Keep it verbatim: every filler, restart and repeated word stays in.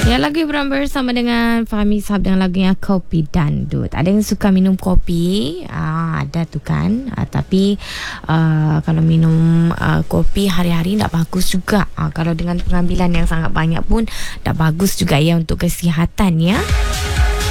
Ya, lagu Ibrahim bersama dengan Fahmi Sahab dengan lagunya Kopi Dandut. Ada yang suka minum kopi, ah, ada tu kan. Ah, tapi ah, kalau minum ah, kopi hari-hari tak bagus juga. Ah, kalau dengan pengambilan yang sangat banyak pun tak bagus juga ya untuk kesihatan ya.